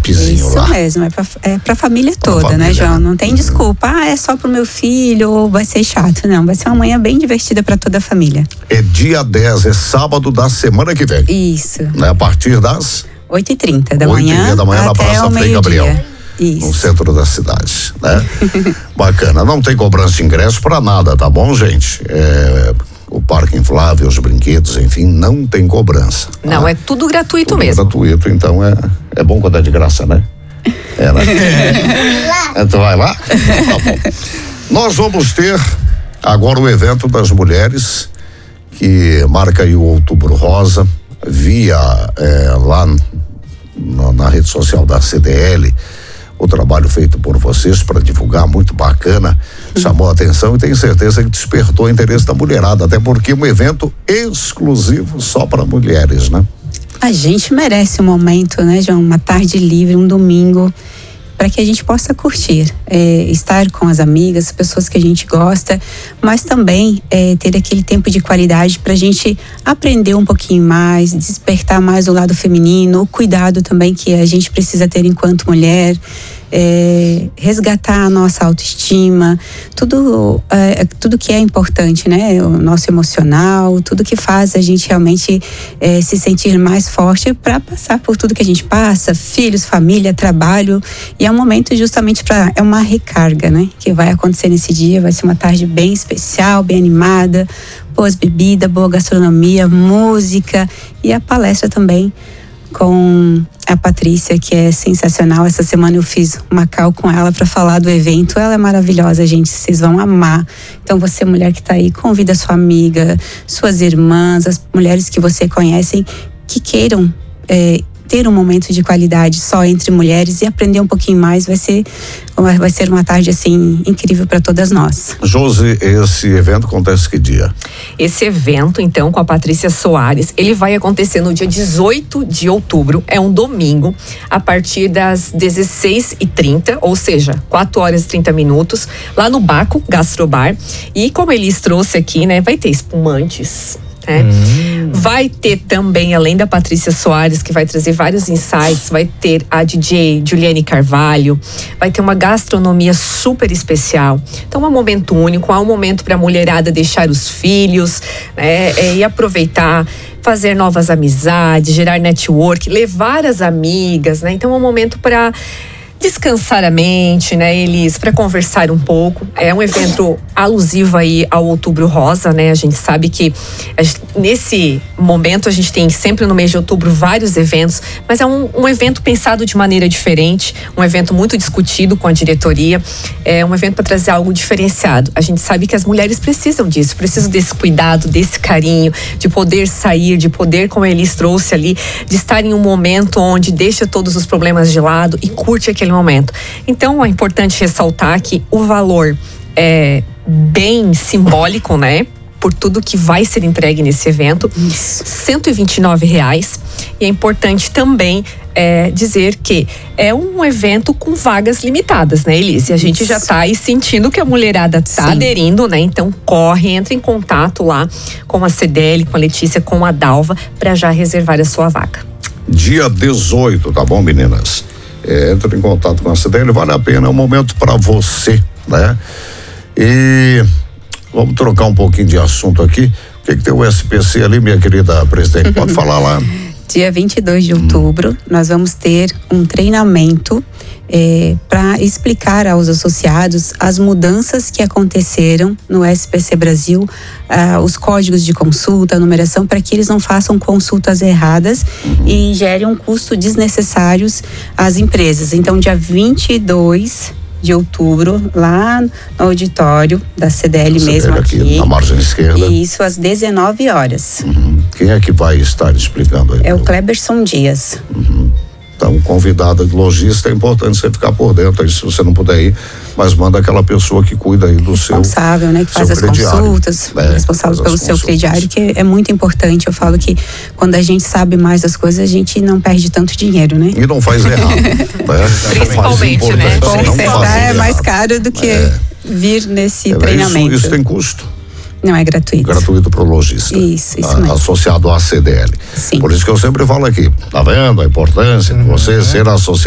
piquezinho lá. Isso mesmo, é pra família toda, família, né, João? Não tem desculpa, é só pro meu filho ou vai ser chato, não. Vai ser uma manhã bem divertida pra toda a família. É dia 10, é sábado da semana que vem. Isso. Né, a partir das 8h30 da manhã. 8h30 da manhã na Praça Frei Gabriel. Isso. No centro da cidade, né? Bacana, não tem cobrança de ingresso pra nada, tá bom, gente? O parque inflável, os brinquedos, enfim, não tem cobrança. Não, tá? É tudo gratuito tudo mesmo. Gratuito, então é bom quando é de graça, né? Né? Tu vai lá? Tá bom. Nós vamos ter agora o evento das mulheres, que marca aí o Outubro Rosa, via lá na rede social da CDL, o trabalho feito por vocês para divulgar, muito bacana, chamou a atenção e tenho certeza que despertou o interesse da mulherada, até porque é um evento exclusivo só para mulheres, né? A gente merece um momento, né, João? Uma tarde livre, um domingo, para que a gente possa curtir, estar com as amigas, pessoas que a gente gosta, mas também ter aquele tempo de qualidade para a gente aprender um pouquinho mais, despertar mais o lado feminino, o cuidado também que a gente precisa ter enquanto mulher, resgatar a nossa autoestima, tudo que é importante, né? O nosso emocional, tudo que faz a gente realmente se sentir mais forte para passar por tudo que a gente passa, filhos, família, trabalho, e é um momento justamente é uma recarga, né? Que vai acontecer nesse dia, vai ser uma tarde bem especial, bem animada, boas bebidas, boa gastronomia, música e a palestra também com a Patrícia, que é sensacional. Essa semana eu fiz uma call com ela para falar do evento. Ela é maravilhosa, gente, vocês vão amar. Então você, mulher que tá aí, convida sua amiga, suas irmãs, as mulheres que você conhece, que queiram ter um momento de qualidade só entre mulheres e aprender um pouquinho mais. Vai ser uma tarde assim incrível para todas nós. Josi, esse evento acontece que dia? Esse evento, então, com a Patrícia Soares, ele vai acontecer no dia 18 de outubro, é um domingo, a partir das 16h30, ou seja, 4h30, lá no Baco Gastrobar. E como eles trouxe aqui, né, vai ter espumantes. Vai ter também, além da Patrícia Soares, que vai trazer vários insights, vai ter a DJ Juliane Carvalho, vai ter uma gastronomia super especial. Então é um momento único, é um momento para a mulherada deixar os filhos, né, e aproveitar, fazer novas amizades, gerar network, levar as amigas, né? Então é um momento para descansar a mente, né, Elis, para conversar um pouco. É um evento alusivo aí ao Outubro Rosa, né? A gente sabe que nesse momento a gente tem sempre no mês de outubro vários eventos, mas é um evento pensado de maneira diferente, um evento muito discutido com a diretoria, é um evento para trazer algo diferenciado. A gente sabe que as mulheres precisam disso, precisam desse cuidado, desse carinho, de poder sair, de poder, como a Elis trouxe ali, de estar em um momento onde deixa todos os problemas de lado e curte aquele momento. Então é importante ressaltar que o valor é bem simbólico, né? Por tudo que vai ser entregue nesse evento, R$129. E é importante também dizer que é um evento com vagas limitadas, né, Elise? A gente já tá aí sentindo que a mulherada tá aderindo, né? Então corre, entra em contato lá com a CDL, com a Letícia, com a Dalva, para já reservar a sua vaga. Dia 18, tá bom, meninas? Entra em contato com a CDL, vale a pena, é um momento para você, né? E vamos trocar um pouquinho de assunto aqui. O que tem o SPC ali, minha querida presidente? Pode falar lá. Dia 22 de outubro, nós vamos ter um treinamento para explicar aos associados as mudanças que aconteceram no SPC Brasil, os códigos de consulta, a numeração, para que eles não façam consultas erradas e gerem um custo desnecessários às empresas. Então, dia 22 de outubro, lá no auditório da CDL mesmo aqui. Na margem esquerda. Isso, às 19 horas. Quem é que vai estar explicando aí? É o Kleberson Dias. Então, convidada de lojista, é importante você ficar por dentro aí, se você não puder ir, mas manda aquela pessoa que cuida aí do seu responsável, né, que faz as consultas, responsável pelo seu crediário, que é muito importante. Eu falo que quando a gente sabe mais das coisas, a gente não perde tanto dinheiro, né? E não faz errado. Principalmente, né? Consertar é mais caro do que vir nesse treinamento. Isso tem custo? Não, é gratuito. Gratuito para o lojista. Isso mesmo. Associado à CDL. Sim. Por isso que eu sempre falo aqui, tá vendo a importância de você ser associado